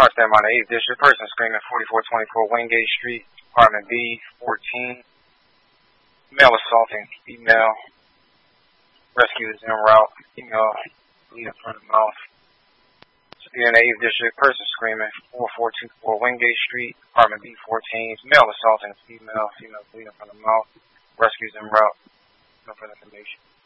Car stand by the 8th District. Person screaming 4424 Wingate Street, apartment B, 14. Male assaulting female. Rescue is en route. Female bleeding from the mouth. Severe in the 8th District. Person screaming 4424 Wingate Street, apartment B, 14. Male assaulting female. Female bleeding from the mouth. Rescue is en route. No further information.